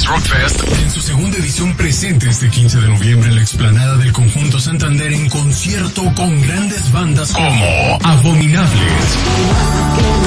Rockfest en su segunda edición presente este 15 de noviembre en la explanada del Conjunto Santander en concierto con grandes bandas como Abominables,